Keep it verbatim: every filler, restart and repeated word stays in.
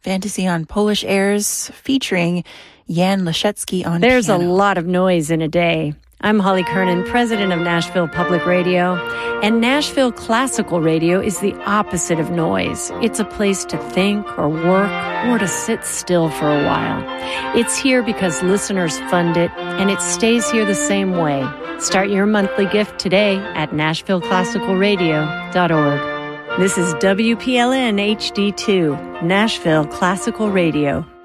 Fantasy on Polish airs, featuring Jan Leszecki on There's piano. a lot of noise in a day. I'm Holly Kernan, president of Nashville Public Radio, and Nashville Classical Radio is the opposite of noise. It's a place to think or work or to sit still for a while. It's here because listeners fund it, and it stays here the same way. Start your monthly gift today at nashville classical radio dot org. This is W P L N H D two, Nashville Classical Radio.